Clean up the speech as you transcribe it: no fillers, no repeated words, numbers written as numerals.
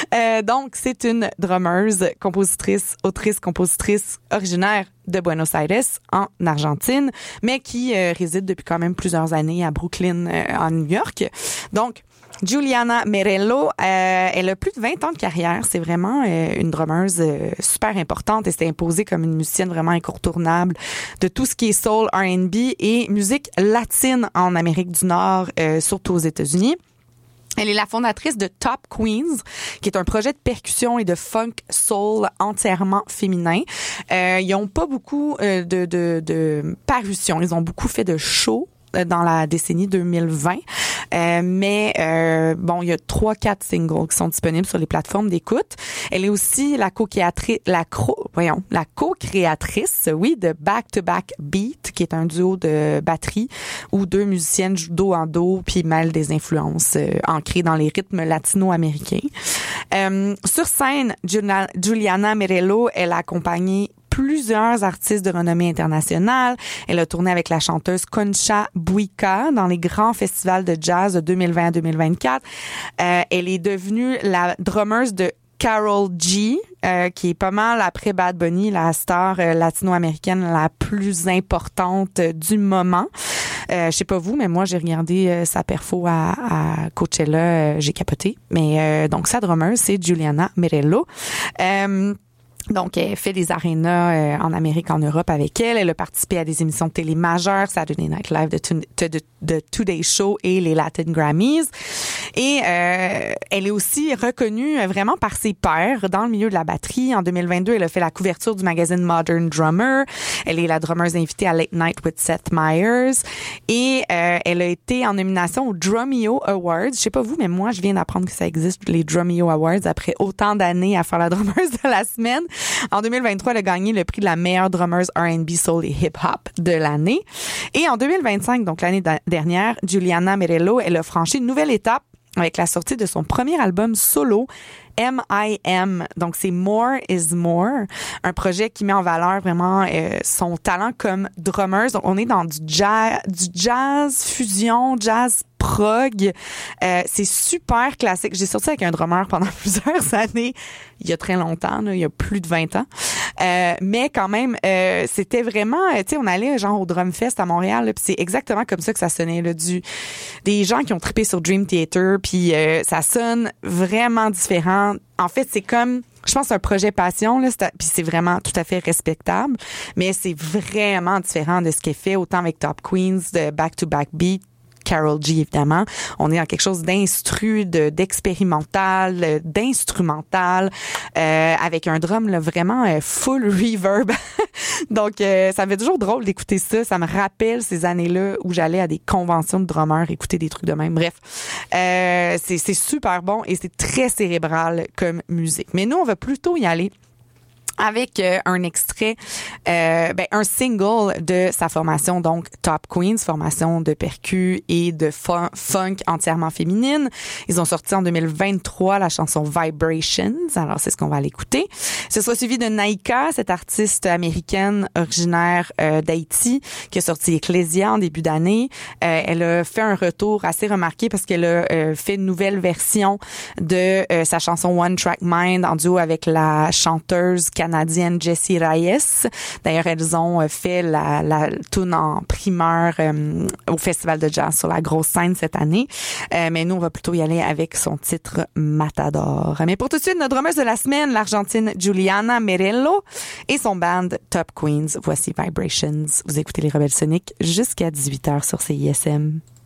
Donc, c'est une drummeuse, compositrice, autrice-compositrice originaire de Buenos Aires, en Argentine, mais qui réside depuis quand même plusieurs années à Brooklyn, en New York. Donc, Giuliana Merello, elle a plus de 20 ans de carrière. C'est vraiment une drummeuse super importante et s'est imposée comme une musicienne vraiment incontournable de tout ce qui est soul, R&B et musique latine en Amérique du Nord, surtout aux États-Unis. Elle est la fondatrice de Top Queens, qui est un projet de percussion et de funk soul entièrement féminin. Ils ont pas beaucoup de parutions. Ils ont beaucoup fait de shows dans la décennie 2020. Mais bon, il y a 3-4 singles qui sont disponibles sur les plateformes d'écoute. Elle est aussi la co-créatrice, oui, de Back to Back Beat, qui est un duo de batterie où deux musiciennes jouent dos en dos puis mêlent des influences ancrées dans les rythmes latino-américains. Sur scène, Giuliana Merello, elle a accompagné plusieurs artistes de renommée internationale. Elle a tourné avec la chanteuse Concha Buica dans les grands festivals de jazz de 2020 à 2024. Elle est devenue la drummeuse de Karol G, qui est pas mal après Bad Bunny, la star latino-américaine la plus importante du moment. Je sais pas vous, mais moi j'ai regardé sa perfo à Coachella, j'ai capoté. Mais donc sa drummeuse, c'est Giuliana Merello. Donc, elle fait des arénas en Amérique, en Europe avec elle. Elle a participé à des émissions de télé majeures, Saturday Night Live, de Today Show et les Latin Grammys. Et elle est aussi reconnue vraiment par ses pairs dans le milieu de la batterie. En 2022, elle a fait la couverture du magazine Modern Drummer. Elle est la drummeuse invitée à Late Night with Seth Meyers. Et elle a été en nomination aux Drumeo Awards. Je sais pas vous, mais moi, je viens d'apprendre que ça existe, les Drumeo Awards, après autant d'années à faire la drummeuse de la semaine. En 2023, elle a gagné le prix de la meilleure drummeuse R&B, soul et hip-hop de l'année. Et en 2025, donc l'année dernière, Giuliana Merello, elle a franchi une nouvelle étape avec la sortie de son premier album solo, M.I.M. Donc, c'est More is More, un projet qui met en valeur vraiment son talent comme drummeuse. Donc, on est dans du jazz fusion, jazz prog. C'est super classique. J'ai sorti avec un drummer pendant plusieurs années, il y a très longtemps, là, il y a plus de 20 ans. Mais quand même, c'était vraiment, tu sais, on allait genre au Drumfest à Montréal, là, puis c'est exactement comme ça que ça sonnait, là, des gens qui ont trippé sur Dream Theater, puis ça sonne vraiment différent. En fait, c'est comme, je pense, un projet passion, là, puis c'est vraiment tout à fait respectable, mais c'est vraiment différent de ce qu'elle fait, autant avec Top Queens, de Back to Back Beat, Karol G, évidemment. On est dans quelque chose d'expérimental, d'instrumental, avec un drum là, vraiment full reverb. Donc, ça me fait toujours drôle d'écouter ça. Ça me rappelle ces années-là où j'allais à des conventions de drummers écouter des trucs de même. Bref, c'est super bon et c'est très cérébral comme musique. Mais nous, on va plutôt y aller avec un extrait, un single de sa formation, donc Top Queens, formation de percus et de funk entièrement féminine. Ils ont sorti en 2023 la chanson Vibrations. Alors, c'est ce qu'on va aller écouter. Ce sera suivi de Naika, cette artiste américaine originaire d'Haïti, qui a sorti Ecclesia en début d'année. Elle a fait un retour assez remarqué parce qu'elle a fait une nouvelle version de sa chanson One Track Mind en duo avec la chanteuse canadienne Jessie Reyes. D'ailleurs, elles ont fait la tune en primeur au Festival de jazz sur la grosse scène cette année. Mais nous, on va plutôt y aller avec son titre Matador. Mais pour tout de suite, notre drummeuse de la semaine, l'Argentine Giuliana Merello et son band Top Queens. Voici Vibrations. Vous écoutez les Rebelles Soniques jusqu'à 18h sur CISM.